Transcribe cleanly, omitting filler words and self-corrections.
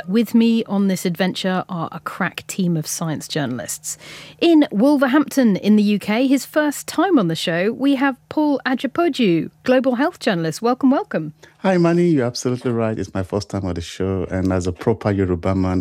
with me on this adventure are a crack team of science journalists. In Wolverhampton in the UK, his first time on the show, we have Paul Ajapoju, global health journalist. Welcome, welcome. Hi, Manny. You're absolutely right. It's my first time on the show. And as a proper Yoruba man